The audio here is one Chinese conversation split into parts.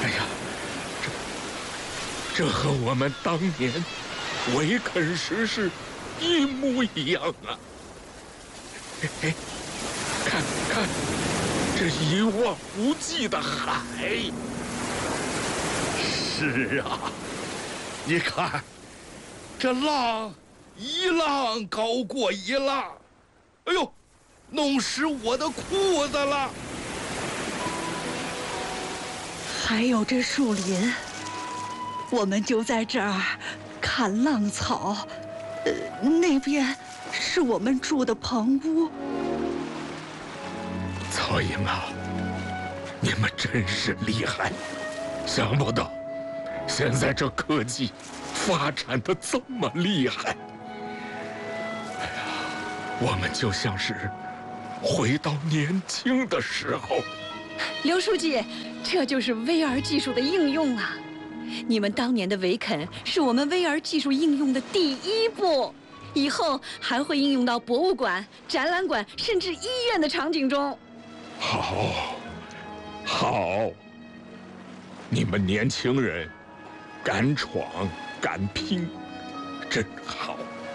哎呀，这和我们当年围垦时是一模一样啊！哎，看看这一望无际的海。 是啊，你看，这浪一浪高过一浪，哎呦，弄湿我的裤子了。 还有这树林，我们就在这儿看浪草。那边是我们住的棚屋。 曹营啊，你们真是厉害！想不到，现在这科技发展的这么厉害。哎呀，我们就像是回到年轻的时候。 刘书记，这就是 VR 技术的应用啊！你们当年的围垦是我们 VR 技术应用的第一步，以后还会应用到博物馆、展览馆，甚至医院的场景中。 好，你们年轻人敢闯敢拼，真好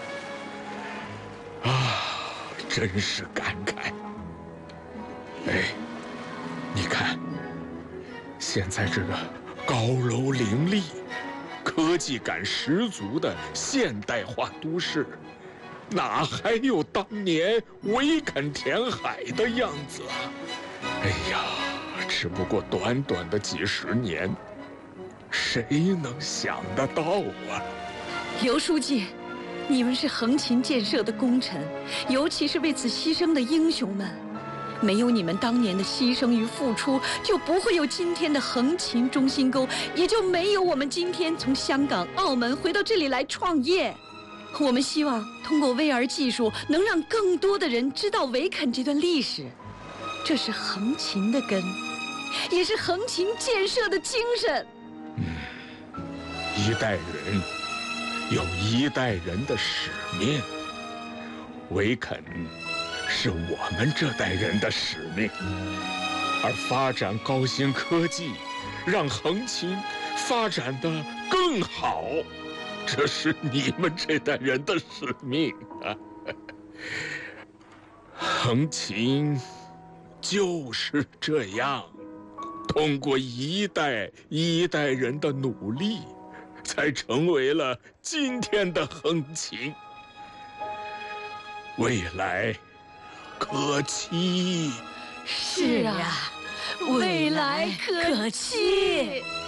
啊！真是感慨。哎，你看，现在这个高楼林立、科技感十足的现代化都市，哪还有当年围垦填海的样子啊？哎呀，只不过短短的几十年，谁能想得到啊？ 刘书记，你们是横琴建设的功臣，尤其是为此牺牲的英雄们。没有你们当年的牺牲与付出，就不会有今天的横琴中心沟，也就没有我们今天从香港、澳门回到这里来创业。我们希望通过 VR 技术，能让更多的人知道围垦这段历史。这是横琴的根，也是横琴建设的精神。 一代人有一代人的使命，围垦是我们这代人的使命，而发展高新科技，让横琴发展得更好，这是你们这代人的使命啊！横琴就是这样，通过一代一代人的努力，才成为了今天的横琴。未来可期。 是啊，未来可期。